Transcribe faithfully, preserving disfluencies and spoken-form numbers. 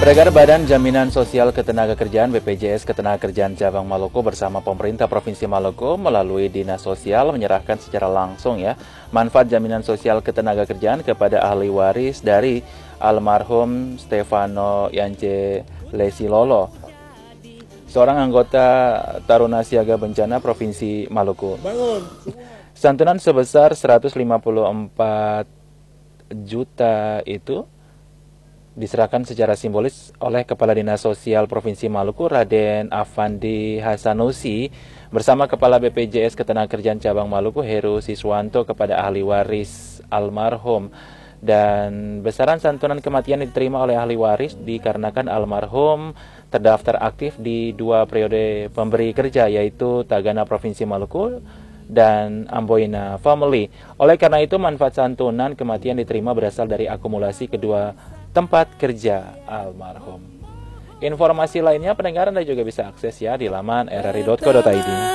Pendengar, Badan Jaminan Sosial Ketenagakerjaan B P J S Ketenagakerjaan Cabang Maluku bersama pemerintah Provinsi Maluku melalui Dinas Sosial menyerahkan secara langsung ya manfaat jaminan sosial ketenagakerjaan kepada ahli waris dari almarhum Stefano Yance Lesilolo, seorang anggota Taruna Siaga Bencana Provinsi Maluku. Santunan sebesar seratus lima puluh empat juta itu diserahkan secara simbolis oleh Kepala Dinas Sosial Provinsi Maluku Raden Afandi Hasanusi bersama Kepala B P J S Ketenagakerjaan Cabang Maluku Heru Siswanto kepada ahli waris almarhum. Dan besaran santunan kematian diterima oleh ahli waris dikarenakan almarhum terdaftar aktif di dua periode pemberi kerja, yaitu Tagana Provinsi Maluku dan Amboina Family. Oleh karena itu, manfaat santunan kematian diterima berasal dari akumulasi kedua tempat kerja almarhum. Informasi lainnya pendengar Anda juga bisa akses ya di laman r r i dot co dot i d.